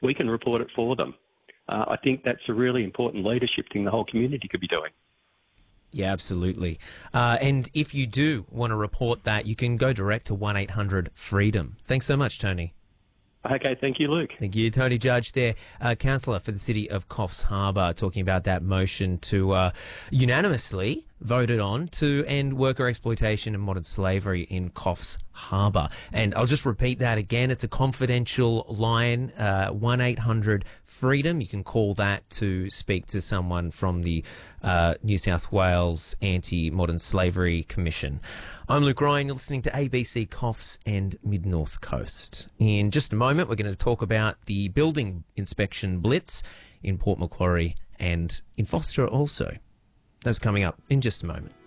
we can report it for them. I think that's a really important leadership thing the whole community could be doing. Yeah, absolutely. And if you do want to report that, you can go direct to 1-800-FREEDOM. Thanks so much, Tony. Okay, thank you, Luke. Thank you. Tony Judge there, councillor for the City of Coffs Harbour, talking about that motion to unanimously voted on to end worker exploitation and modern slavery in Coffs Harbour. And I'll just repeat that again. It's a confidential line, 1-800-FREEDOM. You can call that to speak to someone from the New South Wales Anti-Modern Slavery Commission. I'm Luke Ryan. You're listening to ABC Coffs and Mid-North Coast. In just a moment, we're going to talk about the building inspection blitz in Port Macquarie and in Foster also. That's coming up in just a moment.